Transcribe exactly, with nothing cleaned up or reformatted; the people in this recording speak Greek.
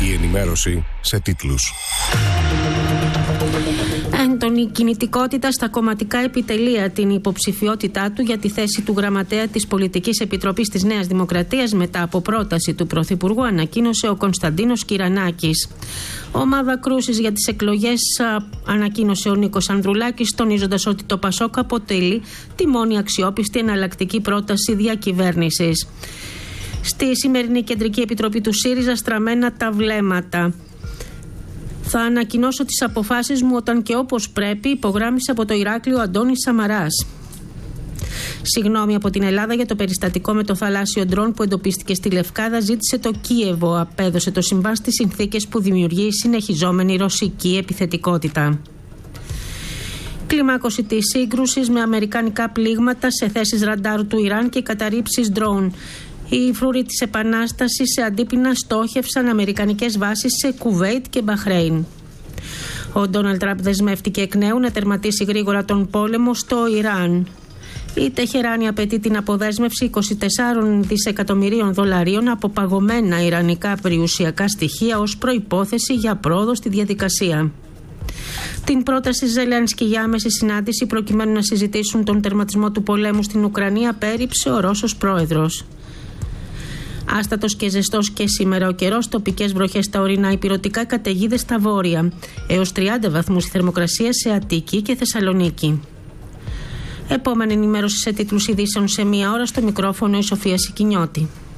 Η ενημέρωση σε τίτλους. Έντονη κινητικότητα στα κομματικά επιτελεία. Την υποψηφιότητά του για τη θέση του γραμματέα της Πολιτικής Επιτροπής της Νέας Δημοκρατίας μετά από πρόταση του Πρωθυπουργού ανακοίνωσε ο Κωνσταντίνος Κυρανάκης. Ομάδα κρούσης για τις εκλογές ανακοίνωσε ο Νίκος Ανδρουλάκης, τονίζοντας ότι το ΠΑΣΟΚ αποτελεί τη μόνη αξιόπιστη εναλλακτική πρόταση διακυβέρνησης. Στη σημερινή Κεντρική Επιτροπή του ΣΥΡΙΖΑ στραμμένα τα βλέμματα. Θα ανακοινώσω τις αποφάσεις μου όταν και όπως πρέπει, υπογράμμισε από το Ηράκλειο Αντώνης Σαμαράς. Συγγνώμη από την Ελλάδα για το περιστατικό με το θαλάσσιο ντρόν που εντοπίστηκε στη Λευκάδα, ζήτησε το Κίεβο. Απέδωσε το συμβάν στις συνθήκες που δημιουργεί η συνεχιζόμενη ρωσική επιθετικότητα. Κλιμάκωση της σύγκρουσης με αμερικανικά πλήγματα σε θέσεις ραντάρ του Ιράν και καταρρίψεις ντρόν. Οι φρούροι της Επανάστασης σε αντίπεινα στόχευσαν αμερικανικές βάσεις σε Κουβέιτ και Μπαχρέιν. Ο Ντόναλντ Τραμπ δεσμεύτηκε εκ νέου να τερματίσει γρήγορα τον πόλεμο στο Ιράν. Η Τεχεράνη απαιτεί την αποδέσμευση είκοσι τεσσάρων δισεκατομμυρίων δολαρίων από παγωμένα ιρανικά περιουσιακά στοιχεία ως προϋπόθεση για πρόοδο στη διαδικασία. Την πρόταση Ζελένσκι για άμεση συνάντηση προκειμένου να συζητήσουν τον τερματισμό του πολέμου στην Ουκρανία πέριψε ο Ρώσος πρόεδρος. Άστατος και ζεστός και σήμερα ο καιρός, τοπικές βροχές στα ορεινά, υπηρωτικά καταιγίδες στα βόρεια. Έως τριάντα βαθμούς η θερμοκρασία σε Αττική και Θεσσαλονίκη. Επόμενη ενημέρωση σε τίτλους ειδήσεων σε μία ώρα, στο μικρόφωνο η Σοφία Σικινιώτη.